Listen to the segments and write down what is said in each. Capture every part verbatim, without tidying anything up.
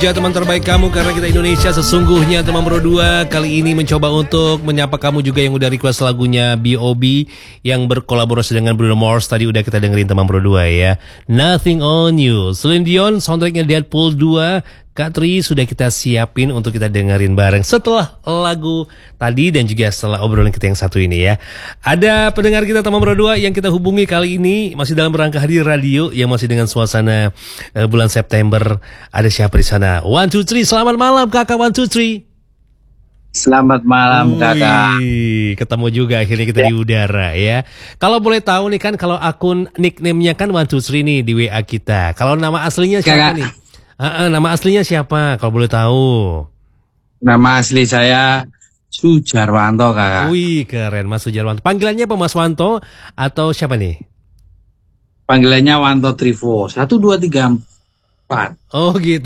Puja teman terbaik kamu karena kita Indonesia sesungguhnya teman Pro dua. Kali ini mencoba untuk menyapa kamu juga yang udah request lagunya B O B yang berkolaborasi dengan Bruno Mars. Tadi udah kita dengerin teman Pro dua ya. Nothing on You. Celine Dion soundtracknya Deadpool dua. Kak Tri sudah kita siapin untuk kita dengerin bareng setelah lagu tadi dan juga setelah obrolan kita yang satu ini ya. Ada pendengar kita teman Pro dua yang kita hubungi kali ini masih dalam rangka hadir radio yang masih dengan suasana uh, bulan September. Ada siapa di sana? One two three, selamat malam kakak One two three. Selamat malam kakak. Wih, ketemu juga akhirnya kita ya. Di udara ya. Kalau boleh tahu nih kan kalau akun nickname-nya kan One two three nih di W A kita. Kalau nama aslinya siapa kakak. Nih? Uh, uh, nama aslinya siapa kalau boleh tahu? Nama asli saya Sujarwanto kakak. Wih keren Mas Sujarwanto. Panggilannya apa Mas Wanto atau siapa nih? Panggilannya Wanto Trivo. Satu dua tiga empat. Oh gitu.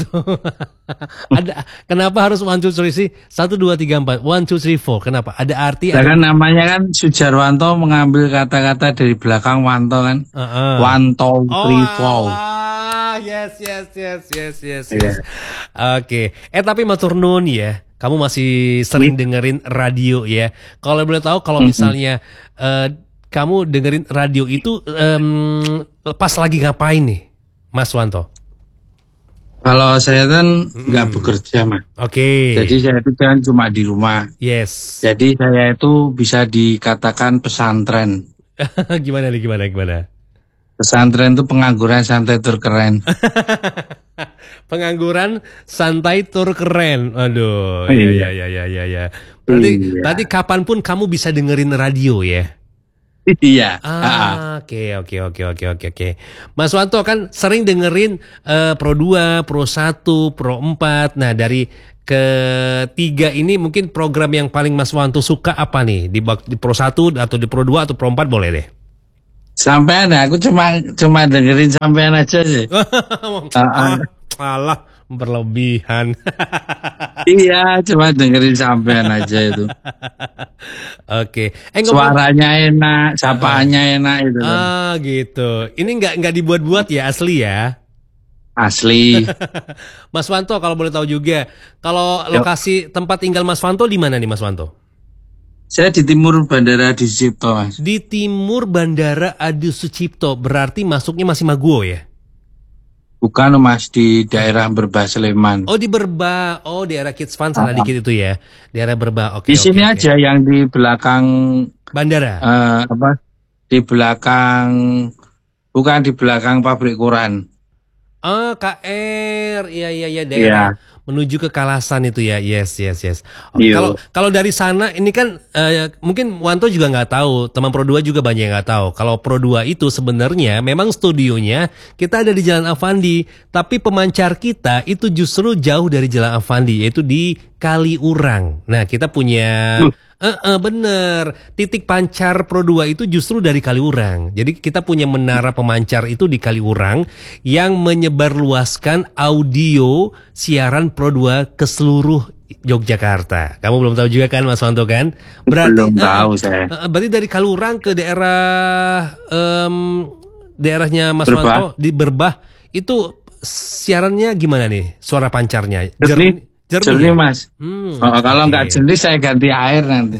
Ada kenapa harus one two three sih? Satu dua tiga empat. One two three four. Kenapa? Ada arti? Ada... kan namanya kan Sujarwanto mengambil kata-kata dari belakang Wanto kan. Uh -uh. Wanto Trivo. Oh, yes yes yes yes yes yes. Yeah. Oke. Okay. Eh tapi matur nuwun ya. Kamu masih sering dengerin radio ya. Kalau boleh tahu kalau misalnya uh, kamu dengerin radio itu um, pas lagi ngapain nih, Mas Wanto? Kalau saya kan nggak hmm. bekerja mas. Oke. Okay. Jadi saya itu kan cuma di rumah. Yes. Jadi saya itu bisa dikatakan pesantren. Gimana nih gimana gimana? Pesantren itu pengangguran santai tur keren. Pengangguran santai tur keren. Aduh, iya iya iya iya ya. Berarti iya. Berarti kapanpun kamu bisa dengerin radio ya? Iya. Ah, oke oke oke oke oke oke. Mas Wanto kan sering dengerin uh, Pro dua, Pro satu, Pro empat. Nah, dari ketiga ini mungkin program yang paling Mas Wanto suka apa nih? Di, di Pro satu atau di Pro dua atau Pro empat boleh deh. Sampean, aku cuma cuma dengerin sampean aja sih. uh, Alah, berlebihan. Iya, cuma dengerin sampean aja itu. Oke. Okay. Eh, suaranya enak, sapaannya uh, enak itu. Ah, uh, gitu. Ini nggak nggak dibuat-buat ya, asli ya? Asli. Mas Wanto, kalau boleh tahu juga, kalau lokasi tempat tinggal Mas Wanto di mana nih, Mas Wanto? Saya di timur Bandara Adi Sucipto, Mas. Di timur Bandara Adi Sucipto, berarti masuknya masih Maguwo ya? Bukan, Mas, di daerah Berbah Sleman. Oh, di Berbah. Oh, daerah Kids Fun sana ah. dikit itu ya. Daerah Berbah. Oke. Di sini oke, aja oke. Yang di belakang bandara. Uh, apa? Di belakang, bukan di belakang pabrik koran. Oh, K R. Iya iya iya daerah. Yeah. Menuju ke Kalasan itu ya, yes yes yes. Kalau kalau dari sana ini kan uh, mungkin Wanto juga nggak tahu, teman Pro dua juga banyak yang nggak tahu. Kalau Pro dua itu sebenarnya memang studionya kita ada di Jalan Avandi, tapi pemancar kita itu justru jauh dari Jalan Avandi, yaitu di Kaliurang. Nah kita punya Uh, uh, bener, titik pancar Pro dua itu justru dari Kaliurang. Jadi kita punya menara pemancar itu di Kaliurang yang menyebarluaskan audio siaran Pro dua ke seluruh Yogyakarta. Kamu belum tahu juga kan Mas Wanto kan? Berarti, belum tahu uh, saya. Uh, berarti dari Kaliurang ke daerah um, daerahnya Mas Berbah. Wanto di Berbah itu siarannya gimana nih? Suara pancarnya? Jernih. Jernih, jernih Mas. Hmm, oh, kalau okay. nggak jernih saya ganti air nanti.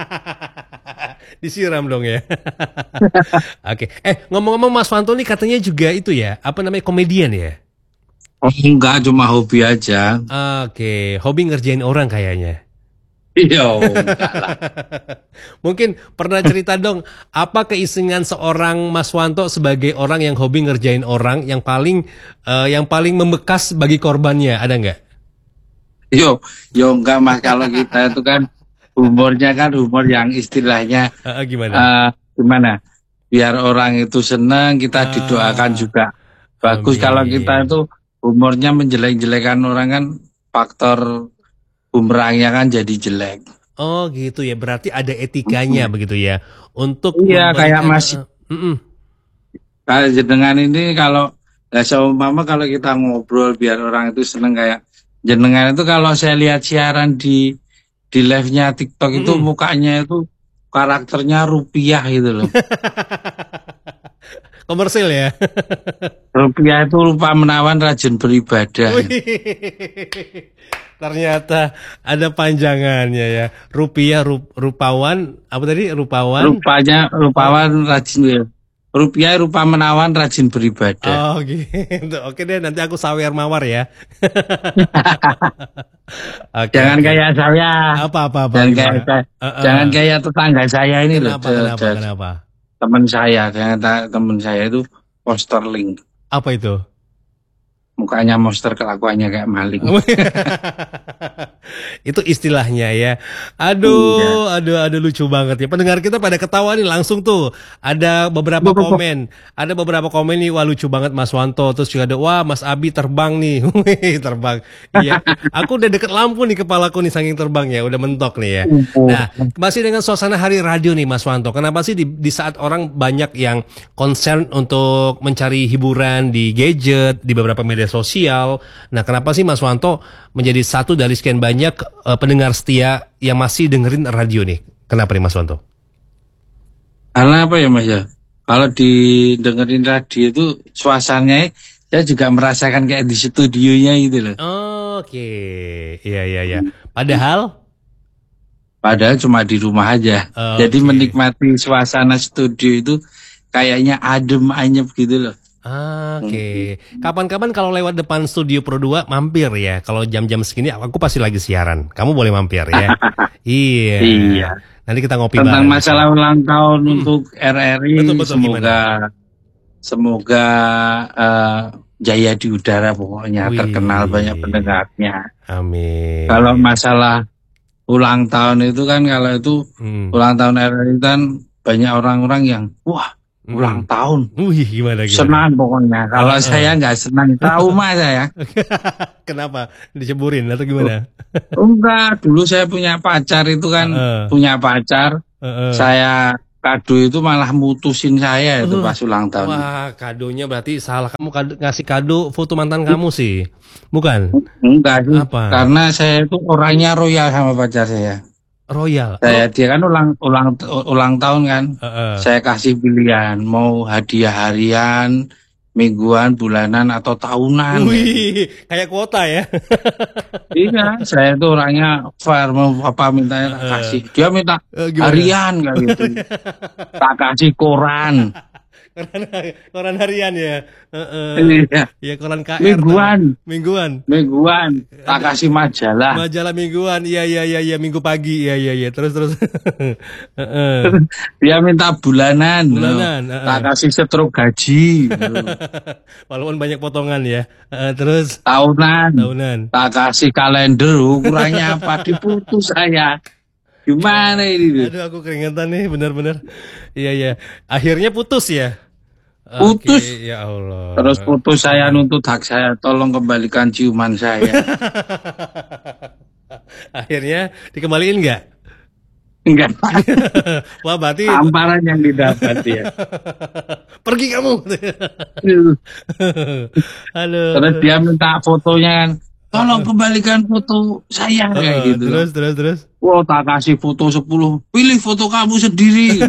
Disiram dong ya. Oke. Okay. Eh ngomong-ngomong Mas Wanto nih katanya juga itu ya, apa namanya komedian ya? Oh enggak, cuma hobi aja. Oke, okay. Hobi ngerjain orang kayaknya. Iya, enggak lah. Mungkin pernah cerita dong, apa keisengan seorang Mas Wanto sebagai orang yang hobi ngerjain orang yang paling uh, yang paling membekas bagi korbannya, ada nggak? Yo, yo enggak Mas, kalau kita itu kan humornya kan humor yang istilahnya uh, gimana? Uh, gimana? Biar orang itu senang, kita uh, didoakan juga. Bagus. Amin. Kalau kita itu humornya menjelek-jelekan orang kan faktor bumerangnya kan jadi jelek. Oh gitu ya, berarti ada etikanya mm-hmm. begitu ya. Untuk iya kayak Mas. Uh, uh, kalau jenengan ini kalau nah, seumpama kalau kita ngobrol biar orang itu senang kayak jenengan itu kalau saya lihat siaran di di live-nya TikTok hmm. itu mukanya itu karakternya rupiah gitu loh. Komersil ya. Rupiah itu rupa menawan rajin beribadah. Ternyata ada panjangannya ya. Rupiah rup, rupawan apa tadi? Rupawan. Rupanya rupawan rajin ya. Rupiah rupa menawan rajin beribadah. Oh gitu. Oke deh, nanti aku sawer mawar ya. Okay, jangan okay. Kayak saya. Apa apa apa. Jangan kayak saya. Uh, uh. Jangan kayak tetangga saya ini loh. Kenapa kenapa kenapa? Teman saya, ternyata teman saya itu Monsterling. Apa itu? Mukanya monster, kelakuannya kayak maling. Itu istilahnya ya. Aduh, iya. aduh, aduh lucu banget ya. Pendengar kita pada ketawa nih langsung tuh. Ada beberapa komen. Ada beberapa komen nih, wah lucu banget Mas Wanto. Terus juga ada, wah Mas Abi terbang nih. Terbang. Iya. Aku udah deket lampu nih kepalaku nih saking terbang ya. Udah mentok nih ya. Nah, masih dengan suasana hari radio nih Mas Wanto. Kenapa sih di, di saat orang banyak yang concern untuk mencari hiburan di gadget, di beberapa media sosial. Nah, kenapa sih Mas Wanto menjadi satu dari sekian banyak uh, pendengar setia yang masih dengerin radio nih? Kenapa nih Mas Wanto? Karena apa ya Mas ya? Kalau didengerin radio itu suasananya saya juga merasakan kayak di studionya gitu loh. Oke, okay. Iya iya iya. Padahal Padahal cuma di rumah aja. Okay. Jadi menikmati suasana studio itu kayaknya adem anyep gitu loh. Oke, okay. Kapan-kapan kalau lewat depan studio Pro dua mampir ya. Kalau jam-jam segini aku pasti lagi siaran. Kamu boleh mampir ya. Iya. Iya. Nanti kita ngopi tentang bareng. Masalah ulang tahun hmm. untuk R R I. Betul, betul, semoga gimana? semoga uh, jaya di udara pokoknya. Wih. Terkenal banyak pendengarnya. Amin. Kalau masalah ulang tahun itu kan kalau itu hmm. ulang tahun R R I kan banyak orang-orang yang wah. Ulang hmm. tahun, Wih, gimana, gimana? Senang pokoknya. Kalau uh, saya nggak senang, trauma saya. Kenapa? Diceburin atau gimana? Enggak, dulu saya punya pacar itu kan uh, punya pacar. Uh, uh. Saya kado itu malah mutusin saya itu uh, pas ulang tahun. Wah, kadonya berarti salah kamu kado, ngasih kado foto mantan kamu sih, bukan? Enggak sih. Apa? Karena saya itu orangnya royal sama pacar saya. Royal. Saya oh. Dia kan ulang ulang ulang tahun kan. Uh, uh. Saya kasih pilihan mau hadiah harian, mingguan, bulanan atau tahunan. Wih, kayak kuota ya. Iya, saya itu orangnya fair, mau apa mintanya uh, kasih. Dia minta uh, harian kayak gitu. Tak kasih koran. Koran, koran harian ya. Uh, uh. Iya. Ya koran K R. Mingguan. Tak. Mingguan. Mingguan. Tak kasih majalah. Majalah mingguan. Iya iya iya iya minggu pagi. Iya iya iya. Terus terus. uh, uh. Dia minta bulanan. Bulanan. Uh, uh. Tak kasih setruk gaji. Walaupun banyak potongan ya. Uh, terus. Tahunan. Tahunan. Tak kasih kalender. Ukurannya apa? Diputus saya. Gimana ini? Aduh, aku keringetan nih, benar-benar. Iya iya. Akhirnya putus ya. Putus. Okay, ya Allah. Terus putus saya nuntut hak saya, tolong kembalikan ciuman saya. Akhirnya dikembaliin nggak? Enggak. Wah, berarti tamparan yang didapat ya. Pergi kamu. Halo. Terus dia minta fotonya kan. Tolong kembalikan foto saya kayak uh, gitu. Terus, terus, terus. Wow, tak kasih foto sepuluh. Pilih foto kamu sendiri.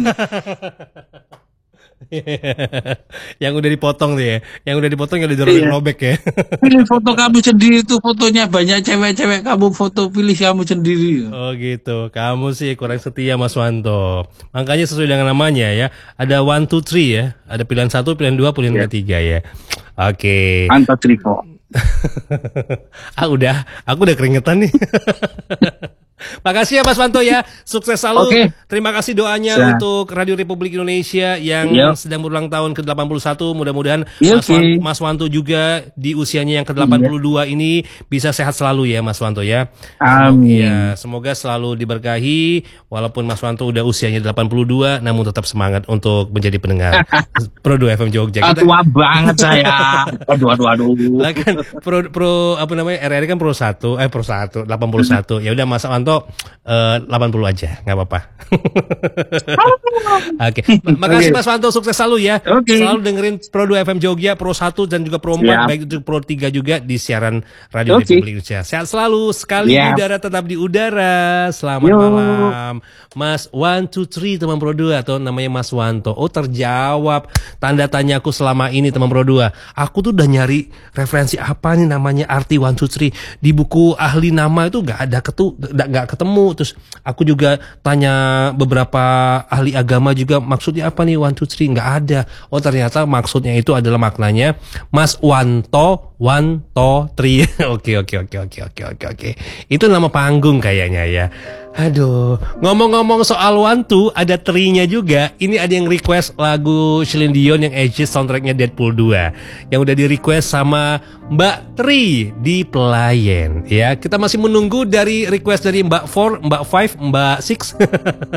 Yang udah dipotong tuh ya. Yang udah dipotong yang udah dirobek-robek ya. Pilih foto kamu sendiri tuh, fotonya banyak cewek-cewek, kamu foto pilih kamu sendiri. Oh gitu. Kamu sih kurang setia Mas Wanto. Makanya sesuai dengan namanya ya. Ada one, two, three ya. Ada pilihan satu, pilihan dua, pilihan yeah. ketiga ya. Oke. Okay. Antar triko. ah udah, aku udah keringetan nih. Makasih ya Mas Wanto ya, sukses selalu. Okay. Terima kasih doanya Sa untuk Radio Republik Indonesia yang yep. sedang berulang tahun ke delapan puluh satu. Mudah-mudahan yep. Mas, Wan Mas Wanto juga di usianya yang ke delapan puluh dua yep. ini bisa sehat selalu ya Mas Wanto ya. Amin. Ya, semoga selalu diberkahi walaupun Mas Wanto udah usianya delapan puluh dua namun tetap semangat untuk menjadi pendengar Pro dua F M Jogja. Kita... Tua banget saya. Aduh aduh aduh. Lah kan Pro Pro apa namanya R R I kan Pro satu, eh Pro satu delapan puluh satu. Ya udah Mas Wanto Wanto uh, delapan puluh aja, nggak apa-apa. Oke, okay. Makasih okay. Mas Wanto, sukses selalu ya. Okay. Selalu dengerin Pro dua F M Jogja, Pro satu dan juga Pro empat, yeah. baik itu Pro tiga juga di siaran Radio okay. Republik Indonesia. Sehat selalu, sekali yeah. di udara tetap di udara. Selamat Yo. malam, Mas One Two Three teman Pro dua, atau namanya Mas Wanto. Oh, terjawab tanda tanyaku selama ini teman Pro dua. Aku tuh udah nyari referensi apa nih namanya arti One Two Three di buku ahli nama itu nggak ada ketu, nggak ketemu. Terus aku juga tanya beberapa ahli agama juga, maksudnya apa nih One Two Three, nggak ada. Oh, ternyata maksudnya itu adalah maknanya Mas Wanto Wanto Three. Oke oke oke oke oke oke oke. Itu nama panggung kayaknya ya. Aduh, ngomong-ngomong soal One Two, ada Tri-nya juga. Ini ada yang request lagu Celine Dion yang Aegis soundtracknya Deadpool dua, yang udah di request sama Mbak Tri di Pelayan. Ya, kita masih menunggu dari request dari Mbak Four, Mbak Five, Mbak Six.